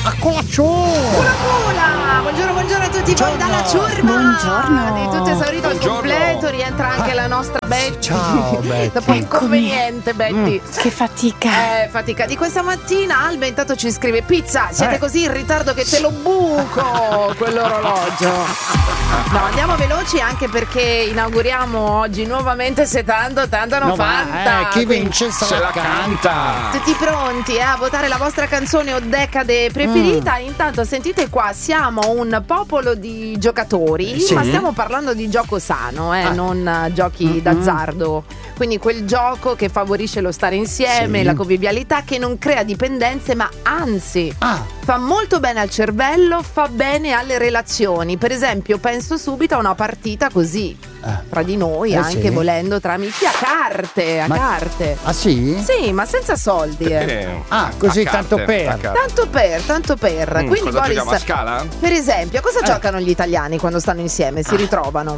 a colazione. Buongiorno a tutti voi dalla ciurma. Buongiorno. Di tutto esaurito al completo rientra anche la nostra Betty. Ciao Betty. Dopo inconveniente Betty. Che fatica. Fatica di questa mattina. Alba intanto ci scrive: pizza, siete così in ritardo che te lo buco quell'orologio. No, andiamo veloci anche perché inauguriamo oggi nuovamente Se Tanto non Fanta. Chi vince se la canta. Tutti pronti a votare la vostra canzone o decade preferita? Intanto sentite qua, siamo un popolo di giocatori, ma stiamo parlando di gioco sano, non giochi d'azzardo. Quindi quel gioco che favorisce lo stare insieme, la convivialità, che non crea dipendenze, ma anzi fa molto bene al cervello, fa bene alle relazioni. Per esempio, penso subito a una partita così tra di noi, anche volendo tra amici, a carte. Ah sì? Sì, ma senza soldi. Così tanto per. Tanto per. Quindi cosa Boris, giochiamo a scala? per esempio, cosa giocano gli italiani quando stanno insieme, si ritrovano?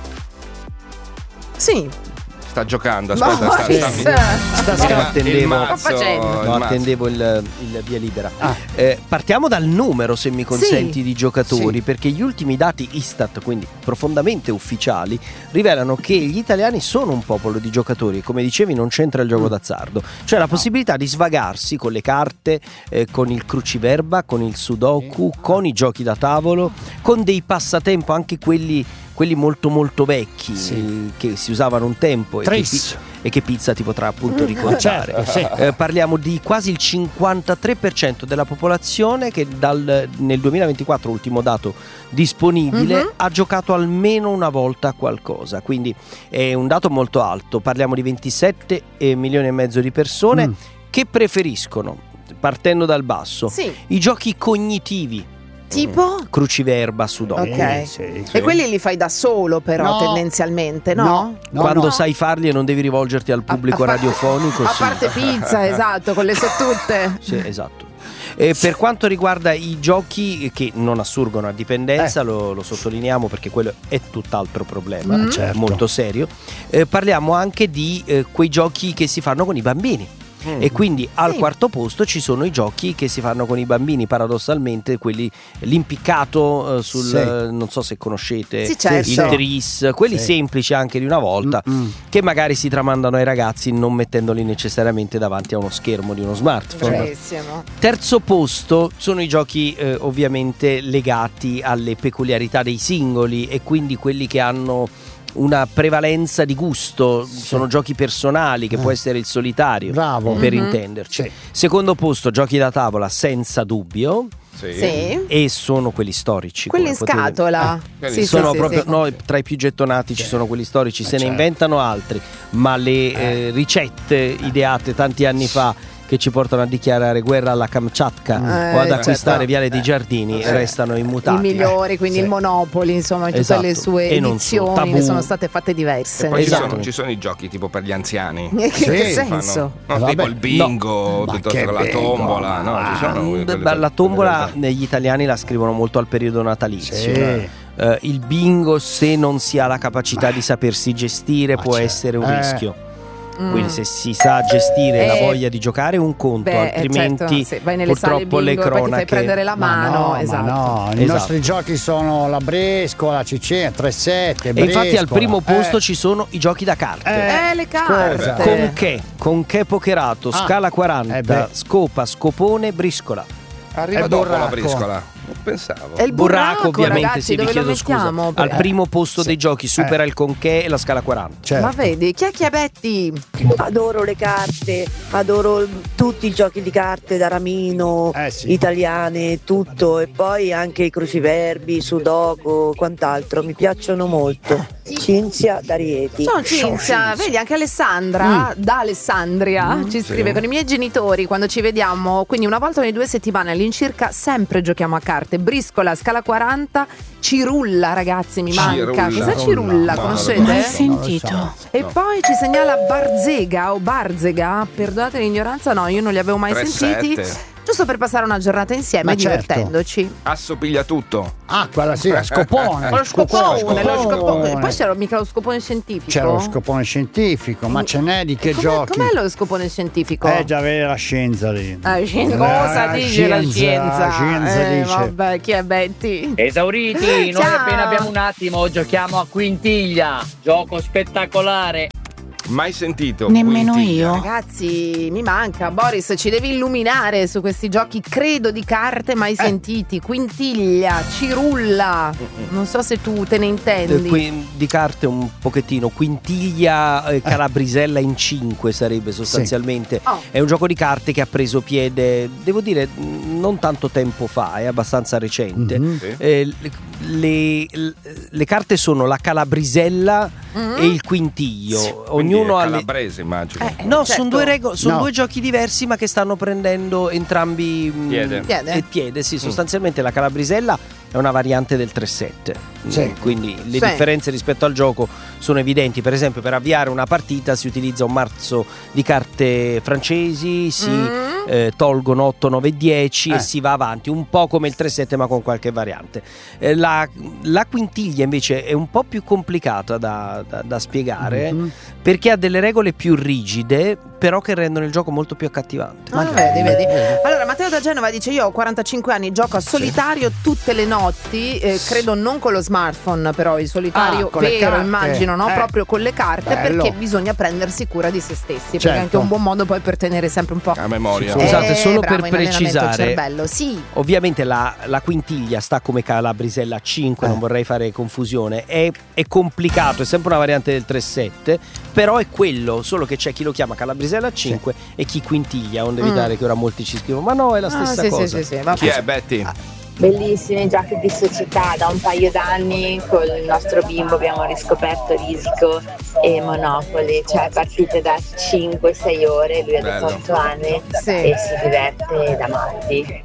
Sì. Sta giocando, aspetta, attendevo il via libera. Partiamo dal numero, se mi consenti, di giocatori, perché gli ultimi dati Istat, quindi profondamente ufficiali, rivelano che gli italiani sono un popolo di giocatori. Come dicevi, non c'entra il gioco d'azzardo, cioè la possibilità di svagarsi con le carte, con il cruciverba, con il sudoku, con i giochi da tavolo, con dei passatempo, anche quelli molto molto vecchi, che si usavano un tempo e che Pizza ti potrà appunto ricordare. Parliamo di quasi il 53% della popolazione che nel 2024, ultimo dato disponibile, ha giocato almeno una volta a qualcosa, quindi è un dato molto alto. Parliamo di 27 milioni e mezzo di persone che preferiscono, partendo dal basso, i giochi cognitivi. Tipo? Cruciverba, sudoku. E quelli li fai da solo però, tendenzialmente, no? Quando sai farli e non devi rivolgerti al pubblico radiofonico. A parte Pizza, esatto, con le sottute. Sì, esatto. Per quanto riguarda i giochi che non assurgono a dipendenza, lo sottolineiamo perché quello è tutt'altro problema, molto serio. Parliamo anche di quei giochi che si fanno con i bambini. E quindi al quarto posto ci sono i giochi che si fanno con i bambini, paradossalmente quelli, l'impiccato non so se conoscete, il tris, quelli semplici anche di una volta, che magari si tramandano ai ragazzi non mettendoli necessariamente davanti a uno schermo di uno smartphone. Bellissimo. Terzo posto sono i giochi ovviamente legati alle peculiarità dei singoli, e quindi quelli che hanno una prevalenza di gusto, sono giochi personali, che può essere il solitario, per intenderci. Secondo posto, giochi da tavola senza dubbio. E sono quelli storici, quelli in scatola. Sono proprio no, tra i più gettonati ci sono quelli storici, se ne inventano altri, ma le ricette ideate tanti anni fa, che ci portano a dichiarare guerra alla Kamchatka o ad acquistare Viale dei Giardini, restano immutati. I migliori, quindi il Monopoly, insomma, tutte le sue edizioni ne sono state fatte diverse. E poi ci sono i giochi tipo per gli anziani. Che senso? Tipo il bingo, piuttosto che la tombola. La tombola gli italiani la scrivono molto al periodo natalizio. Il bingo, se non si ha la capacità di sapersi gestire, può essere un rischio. Quindi se si sa gestire la voglia di giocare è un conto, altrimenti vai nelle purtroppo sale bingo, le cronache ti fai prendere la mano. I nostri giochi sono la brescola, CC, 3-7, e infatti al primo posto ci sono i giochi da carte. Le carte. Con che pokerato, scala 40, scopa, scopone, briscola. Arriva dopo la briscola. Non pensavo. E il burraco, ovviamente, ragazzi, vi chiedo scusa. Al primo posto dei giochi supera il conché e la scala 40. Ma vedi, chi è Betty? Adoro le carte, adoro tutti i giochi di carte da ramino, italiane, tutto, e poi anche i cruciverbi, sudoku, quant'altro, mi piacciono molto. Cinzia da Rieti. Ciao Cinzia, vedi anche Alessandra da Alessandria ci scrive: con i miei genitori quando ci vediamo, quindi una volta ogni 2 settimane all'incirca, sempre giochiamo a carte, briscola, scala 40, cirulla, ragazzi, mi manca. Cos'è cirulla? Conoscete? Mai sentito. E poi ci segnala Barzega o Barzega, perdonate l'ignoranza, no, io non li avevo mai sentiti. giusto per passare una giornata insieme, divertendoci. Assopiglia tutto. Quella sì, lo scopone. Lo scopone. Poi c'era mica lo scopone scientifico. C'era lo scopone scientifico, ma ce n'è di che giochi. Com'è lo scopone scientifico? Già avere la scienza lì. Cosa dice la scienza? La scienza dice. Vabbè, chi è Betty? Esauriti, noi appena abbiamo un attimo giochiamo a Quintiglia, gioco spettacolare. Mai sentito? Nemmeno Quintiglia. io. Ragazzi, mi manca. Boris, ci devi illuminare su questi giochi, credo, di carte mai sentiti. Quintiglia, cirulla. Non so se tu te ne intendi. Di carte un pochettino. Quintiglia, calabrisella in 5 sarebbe sostanzialmente. Sì. È un gioco di carte che ha preso piede, devo dire, non tanto tempo fa, è abbastanza recente. Le carte sono la calabrisella e il quintiglio. Quindi Ognuno è ha calabrese, immagino. No, certo. sono due giochi diversi, ma che stanno prendendo entrambi Piede. Sì, sostanzialmente la calabrisella è una variante del 3-7. Sì. Quindi le differenze rispetto al gioco sono evidenti. Per esempio, per avviare una partita si utilizza un mazzo di carte francesi, si tolgono 8, 9, 10 e si va avanti, un po' come il 3-7 ma con qualche variante. La quintiglia invece è un po' più complicata da spiegare, perché ha delle regole più rigide, però che rendono il gioco molto più accattivante. Vedi. Allora, Matteo da Genova dice: io ho 45 anni, gioco a solitario tutte le notti, credo non con lo smartphone, però il solitario vero, immagino, no? Proprio con le carte. Bello. Perché bisogna prendersi cura di se stessi, perché è anche un buon modo poi per tenere sempre un po' a memoria. Scusate, solo bravo, per precisare, cervello. Sì. Ovviamente la quintiglia sta come calabrisella 5, non vorrei fare confusione, è complicato, è sempre una variante del 3-7, però è quello, solo che c'è chi lo chiama calabrisella 5 e chi quintiglia, onde evitare che ora molti ci scrivono ma no, è la stessa cosa. Sì. Chi è Betty? Bellissimi giochi di società. Da un paio d'anni con il nostro bimbo abbiamo riscoperto Risico e Monopoli, cioè partite da 5-6 ore, lui ha 18 anni e si diverte da matti.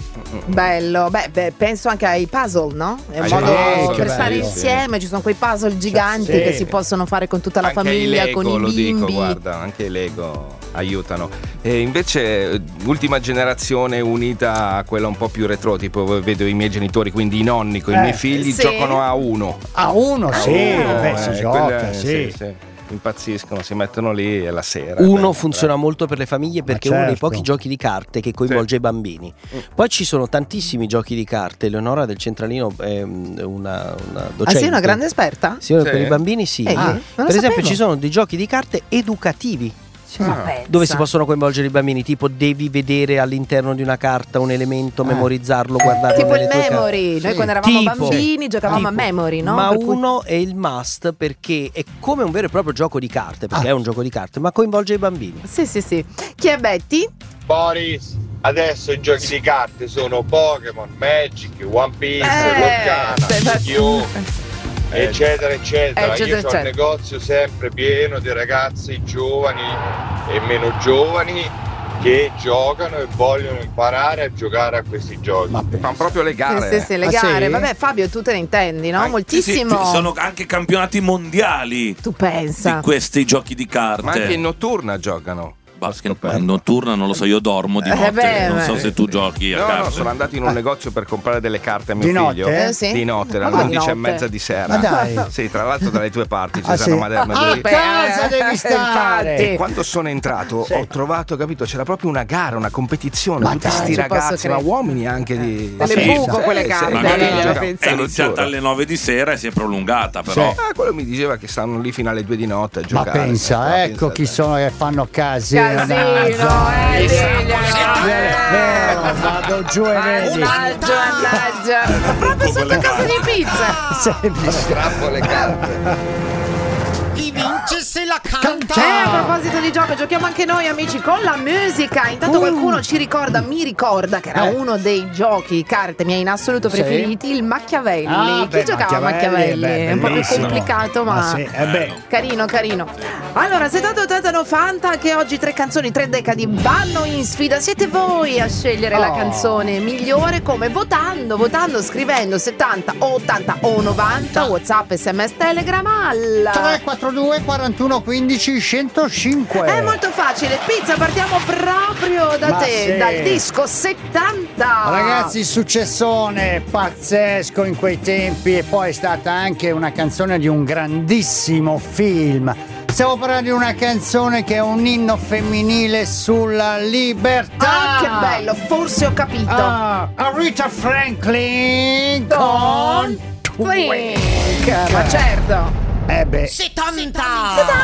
Bello, penso anche ai puzzle, no? È un modo per stare insieme, ci sono quei puzzle giganti che si possono fare con tutta la anche famiglia, Lego, con i bimbi. Dico, guarda, anche i Lego aiutano. E invece ultima generazione unita a quella un po' più retro, tipo vedo i miei genitori, quindi i nonni con i miei figli giocano a uno. A uno, si gioca, sì. Impazziscono, si mettono lì e la sera. Uno funziona molto per le famiglie perché è uno dei pochi giochi di carte che coinvolge i bambini. Poi ci sono tantissimi giochi di carte. Eleonora del Centralino è una docente. Ah, sei una grande esperta? Sì, per i bambini sì. Per esempio ci sono dei giochi di carte educativi. Dove si possono coinvolgere i bambini, tipo devi vedere all'interno di una carta un elemento, memorizzarlo, guardarlo tipo nelle il tue memory. Noi quando eravamo bambini giocavamo a memory, no? Ma uno è il must perché è come un vero e proprio gioco di carte, perché è un gioco di carte, ma coinvolge i bambini. Sì. Chi è Betty? Boris, adesso i giochi di carte sono Pokémon, Magic, One Piece, Locana, Yu, eccetera. Io ho un negozio sempre pieno di ragazzi giovani e meno giovani che giocano e vogliono imparare a giocare a questi giochi. Fanno proprio le gare. Sì, le gare. Vabbè, Fabio, tu te ne intendi, no? Moltissimo. Sì, sono anche campionati mondiali. Tu pensa? Di questi giochi di carte. Ma anche in notturna giocano. In notturna non lo so, io dormo di notte. Non so se tu giochi a carte. No, sono andato in un negozio per comprare delle carte a mio figlio. Di notte, erano 11:30 di sera. Ma dai. Sì, tra l'altro dalle tue parti, Cesano Maderno. A casa devi stare. E quando sono entrato ho trovato, capito, c'era proprio una gara, una competizione, tutti sti ragazzi, ma uomini anche di buco quelle carte. È iniziata alle 9 di sera e si è prolungata, però. Quello mi diceva che stanno lì fino alle 2 di notte a giocare. Ma pensa, ecco chi sono che fanno casino. Vero, vado giù e vedi. Mannaggia. Proprio sotto casa di pizza. Strappo le carte. Chi vince se la canta. A proposito di gioco, giochiamo anche noi, amici, con la musica. Intanto qualcuno mi ricorda che era uno dei giochi carte miei in assoluto preferiti, il Machiavelli. Chi giocava a Machiavelli? È un po' più complicato, ma carino. Allora, 70, 80, 90, anche oggi 3 canzoni, 3 decadi vanno in sfida. Siete voi a scegliere la canzone migliore, come votando, scrivendo 70, 80 o 90, WhatsApp, SMS, Telegram al 3, 4, 342 41 15 105. È molto facile. Pizza, partiamo proprio da te, dal disco 70. Ragazzi, successone pazzesco in quei tempi, e poi è stata anche una canzone di un grandissimo film. Stiamo parlando di una canzone che è un inno femminile sulla libertà. Ah, che bello, forse ho capito. Aretha Franklin con Twink. Ma certo. 70.